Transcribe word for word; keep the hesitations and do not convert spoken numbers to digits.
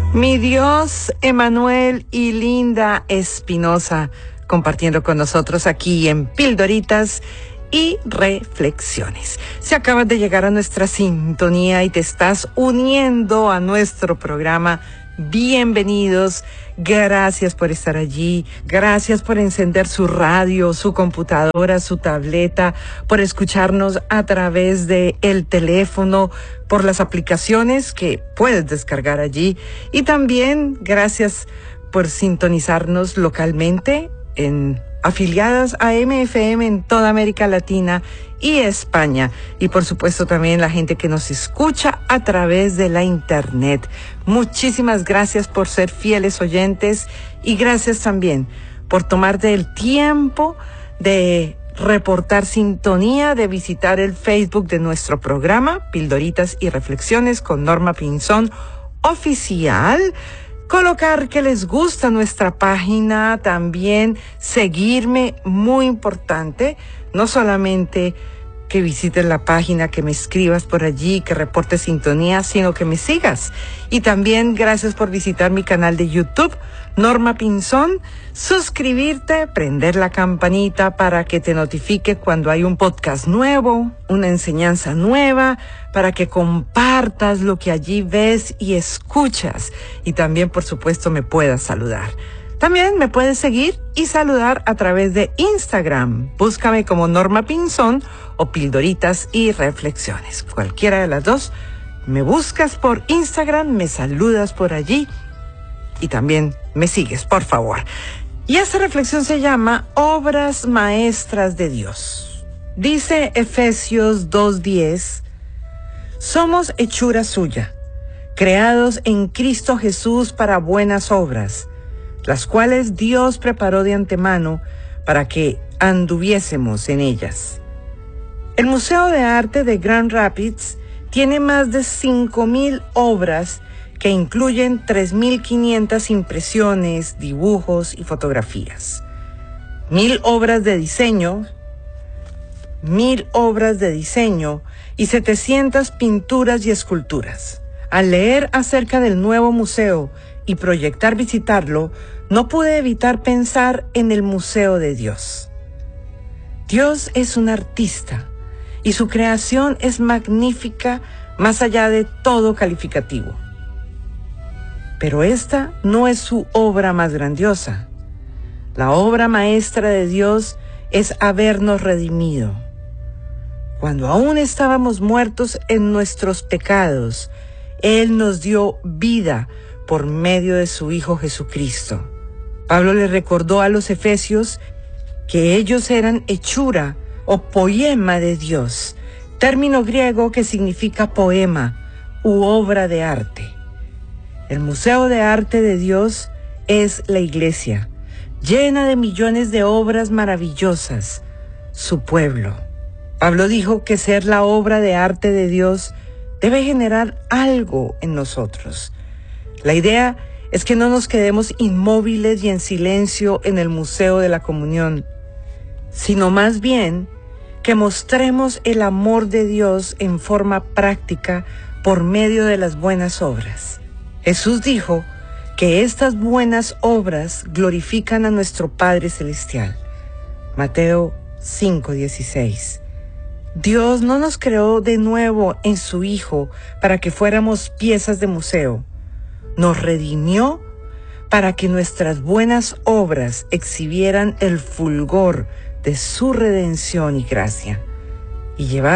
Mi Dios, Emanuel y Linda Espinosa, compartiendo con nosotros aquí en Pildoritas y Reflexiones. Si acabas de llegar a nuestra sintonía y te estás uniendo a nuestro programa, bienvenidos. Gracias por estar allí. Gracias por encender su radio, su computadora, su tableta, por escucharnos a través de el teléfono, por las aplicaciones que puedes descargar allí. Y también gracias por sintonizarnos localmente en afiliadas a M F M en toda América Latina y España. Y por supuesto también la gente que nos escucha a través de la internet. Muchísimas gracias por ser fieles oyentes y gracias también por tomarte el tiempo de reportar sintonía, de visitar el Facebook de nuestro programa, Pildoritas y Reflexiones con Norma Pinzón Oficial. Colocar que les gusta nuestra página, también seguirme, muy importante, no solamente que visites la página, que me escribas por allí, que reportes sintonía, sino que me sigas. Y también gracias por visitar mi canal de YouTube, Norma Pinzón, suscribirte, prender la campanita para que te notifique cuando hay un podcast nuevo, una enseñanza nueva, para que compartas lo que allí ves y escuchas. Y también, por supuesto, me puedas saludar. También me puedes seguir y saludar a través de Instagram. Búscame como Norma Pinzón o Pildoritas y Reflexiones. Cualquiera de las dos. Me buscas por Instagram, me saludas por allí y también me sigues, por favor. Y esta reflexión se llama Obras Maestras de Dios. Dice Efesios dos diez, somos hechura suya, creados en Cristo Jesús para buenas obras, las cuales Dios preparó de antemano para que anduviésemos en ellas. El Museo de Arte de Grand Rapids tiene más de cinco mil obras que incluyen tres mil quinientas impresiones, dibujos y fotografías. Mil obras de diseño, mil obras de diseño y setecientas pinturas y esculturas. Al leer acerca del nuevo museo y proyectar visitarlo, no pude evitar pensar en el Museo de Dios. Dios es un artista y su creación es magnífica más allá de todo calificativo. Pero esta no es su obra más grandiosa. La obra maestra de Dios es habernos redimido. Cuando aún estábamos muertos en nuestros pecados, Él nos dio vida por medio de su Hijo Jesucristo. Pablo le recordó a los efesios que ellos eran hechura o poema de Dios, término griego que significa poema u obra de arte. El Museo de Arte de Dios es la iglesia, llena de millones de obras maravillosas, su pueblo. Pablo dijo que ser la obra de arte de Dios debe generar algo en nosotros. La idea es que no nos quedemos inmóviles y en silencio en el Museo de la Comunión, sino más bien que mostremos el amor de Dios en forma práctica por medio de las buenas obras. Jesús dijo que estas buenas obras glorifican a nuestro Padre Celestial. Mateo cinco dieciséis. Dios no nos creó de nuevo en su Hijo para que fuéramos piezas de museo. Nos redimió para que nuestras buenas obras exhibieran el fulgor de su redención y gracia y llevar